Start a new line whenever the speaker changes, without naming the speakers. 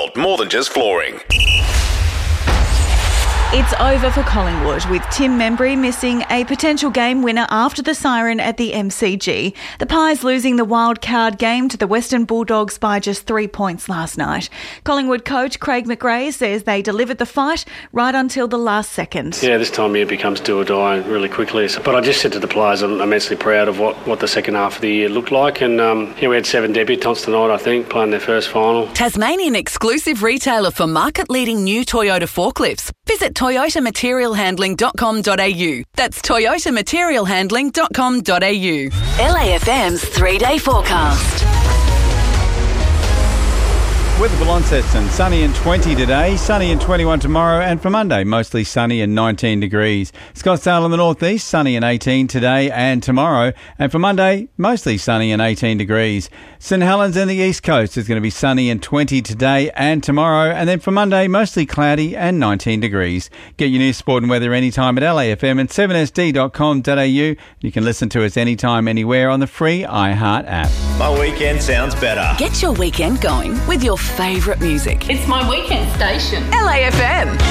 More than just flooring.
It's over for Collingwood, with Tim Membry missing a potential game winner after the siren at the MCG. The Pies losing the wild card game to the Western Bulldogs by just 3 points last night. Collingwood coach Craig McRae says they delivered the fight right until the last second.
Yeah, this time of year becomes do or die really quickly. But I just said to the players I'm immensely proud of what the second half of the year looked like. And we had 7 debutants tonight, I think, playing their first final.
Tasmanian exclusive retailer for market-leading new Toyota forklifts. Visit toyotamaterialhandling.com.au. That's toyotamaterialhandling.com.au. LAFM's 3-day forecast.
Weather for Launceston, sunny and 20 today, sunny and 21 tomorrow, and for Monday, mostly sunny and 19 degrees. Scottsdale in the northeast, sunny and 18 today and tomorrow, and for Monday, mostly sunny and 18 degrees. St Helens in the east coast is going to be sunny and 20 today and tomorrow, and then for Monday, mostly cloudy and 19 degrees. Get your news, sport and weather anytime at LAFM and 7sd.com.au. You can listen to us anytime, anywhere on the free iHeart app.
My weekend sounds better.
Get your weekend going with your favourite music.
It's my weekend station.
LAFM.